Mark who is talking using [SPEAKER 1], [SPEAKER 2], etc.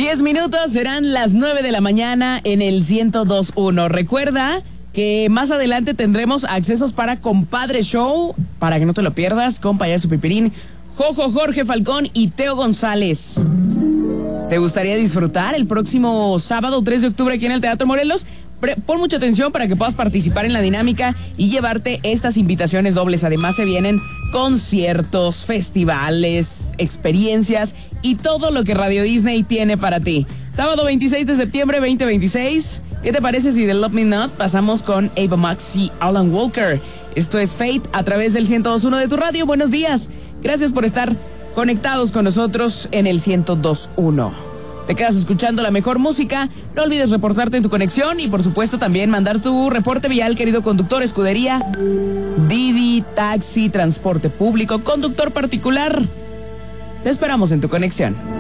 [SPEAKER 1] 10 minutos, serán las 9 de la mañana en el 102.1. Recuerda que más adelante tendremos accesos para Compadre Show, para que no te lo pierdas, con Payaso Pipirín, Jojo, Jorge Falcón y Teo González. ¿Te gustaría disfrutar el próximo sábado 3 de octubre aquí en el Teatro Morelos? Pon mucha atención para que puedas participar en la dinámica y llevarte estas invitaciones dobles. Además se vienen conciertos, festivales, experiencias y todo lo que Radio Disney tiene para ti. Sábado 26 de septiembre 2026. ¿Qué te parece si de Love Me Not pasamos con Ava Max y Alan Walker? Esto es Fate a través del 102.1 de tu radio. Buenos días. Gracias por estar conectados con nosotros en el 102.1. Te quedas escuchando la mejor música. No olvides reportarte en tu conexión y por supuesto también mandar tu reporte vial, querido conductor, escudería, Didi, taxi, transporte público, conductor particular. Te esperamos en tu conexión.